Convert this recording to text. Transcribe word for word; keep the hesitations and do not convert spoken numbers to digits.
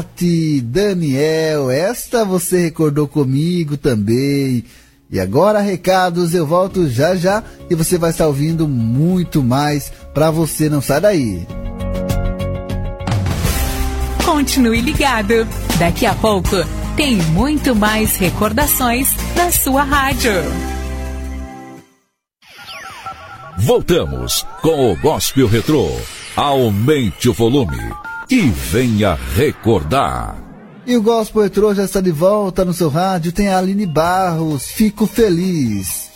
Daniel, esta você recordou comigo também. E agora, recados, eu volto já já e você vai estar ouvindo muito mais pra você, não sai daí. Continue ligado, daqui a pouco tem muito mais recordações na sua rádio. Voltamos com o Gospel Retrô. Aumente o volume e venha recordar. E o Gospel Retrô já está de volta no seu rádio. Tem a Aline Barros, Fico Feliz.